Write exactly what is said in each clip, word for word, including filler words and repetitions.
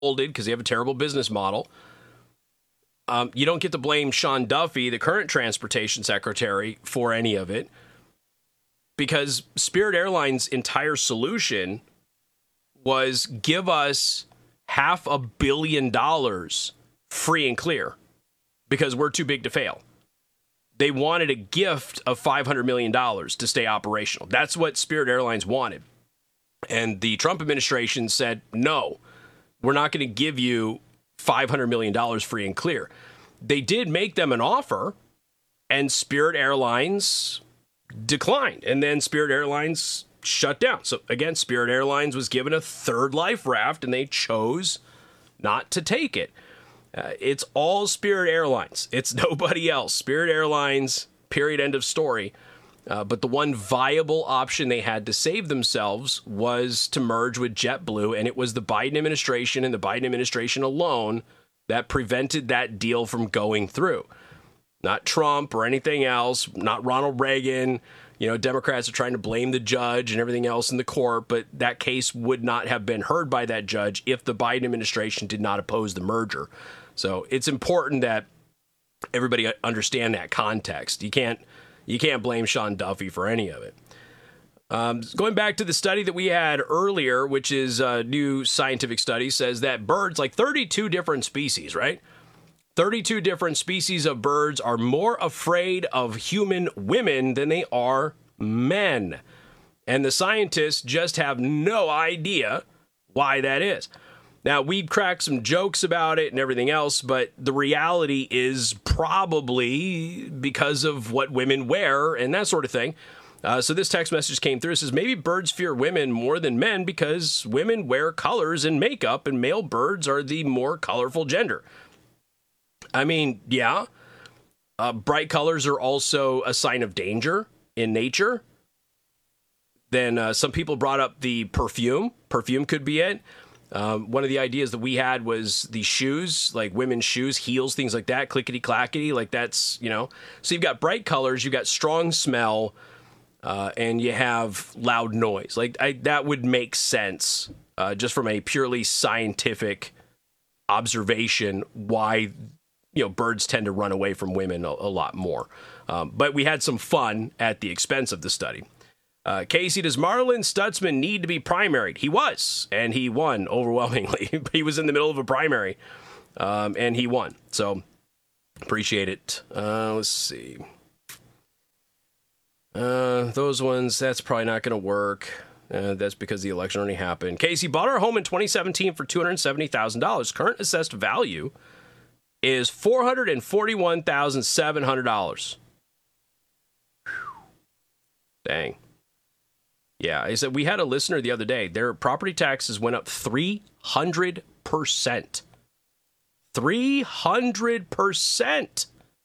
folded because they have a terrible business model. Um, you don't get to blame Sean Duffy, the current transportation secretary, for any of it, because Spirit Airlines' entire solution was give us half a billion dollars free and clear because we're too big to fail. They wanted a gift of five hundred million dollars to stay operational. That's what Spirit Airlines wanted. And the Trump administration said, no, we're not going to give you five hundred million dollars free and clear. They did make them an offer, and Spirit Airlines declined. And then Spirit Airlines shut down. So again, Spirit Airlines was given a third life raft, and they chose not to take it. Uh, it's all Spirit Airlines. It's nobody else. Spirit Airlines, period, end of story. Uh, but the one viable option they had to save themselves was to merge with JetBlue, and it was the Biden administration and the Biden administration alone that prevented that deal from going through. Not Trump or anything else, not Ronald Reagan. You know, Democrats are trying to blame the judge and everything else in the court, but that case would not have been heard by that judge if the Biden administration did not oppose the merger. So it's important that everybody understand that context. You can't you can't blame Sean Duffy for any of it. Um, going back to the study that we had earlier, which is a new scientific study, says that birds, like thirty-two different species, right? thirty-two different species of birds are more afraid of human women than they are men. And the scientists just have no idea why that is. Now, we'd crack some jokes about it and everything else, but the reality is probably because of what women wear and that sort of thing. Uh, so this text message came through. It says, maybe birds fear women more than men because women wear colors and makeup, and male birds are the more colorful gender. I mean, yeah, uh, bright colors are also a sign of danger in nature. Then uh, some people brought up the perfume. Perfume could be it. Um, one of the ideas that we had was the shoes, like women's shoes, heels, things like that, clickety-clackety, like that's, you know. So you've got bright colors, you've got strong smell, uh, and you have loud noise. Like I, that would make sense uh, just from a purely scientific observation why, you know, birds tend to run away from women a, a lot more. Um, but we had some fun at the expense of the study. Uh, Casey, does Marlon Stutzman need to be primaried? He was, and he won overwhelmingly. He was in the middle of a primary, um, and he won. So, appreciate it. Uh, let's see. Uh, those ones, that's probably not going to work. Uh, that's because the election already happened. Casey bought our home in twenty seventeen for two hundred seventy thousand dollars. Current assessed value is four hundred forty-one thousand seven hundred dollars. Dang. Yeah, I said we had a listener the other day. Their property taxes went up three hundred percent. three hundred percent.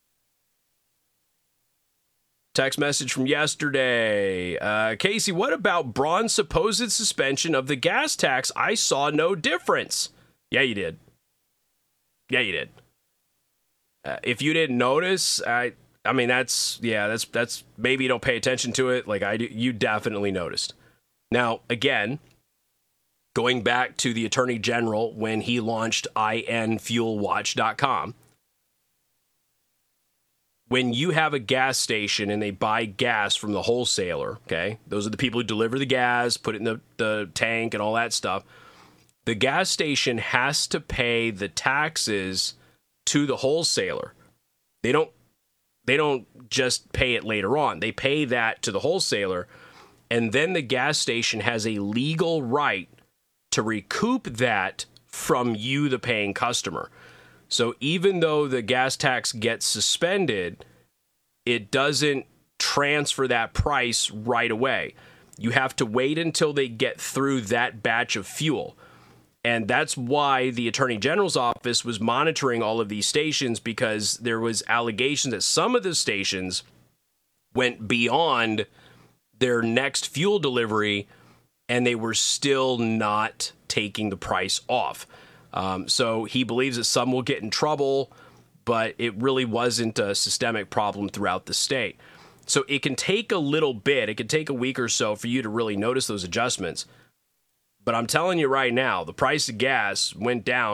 Text message from yesterday. Uh, Casey, what about Braun's supposed suspension of the gas tax? I saw no difference. Yeah, you did. Yeah, you did. Uh, if you didn't notice, I... I mean, that's, yeah, that's, that's, maybe you don't pay attention to it. Like I do, you definitely noticed. Now, again, going back to the Attorney General when he launched I N fuel watch dot com, when you have a gas station and they buy gas from the wholesaler, okay, those are the people who deliver the gas, put it in the, the tank and all that stuff. The gas station has to pay the taxes to the wholesaler. They don't They don't just pay it later on. They pay that to the wholesaler, and then the gas station has a legal right to recoup that from you, the paying customer. So even though the gas tax gets suspended, it doesn't transfer that price right away. You have to wait until they get through that batch of fuel. And that's why the Attorney General's office was monitoring all of these stations, because there was allegations that some of the stations went beyond their next fuel delivery and they were still not taking the price off. Um, so he believes that some will get in trouble, but it really wasn't a systemic problem throughout the state. So it can take a little bit. It can take a week or so for you to really notice those adjustments. But I'm telling you right now, the price of gas went down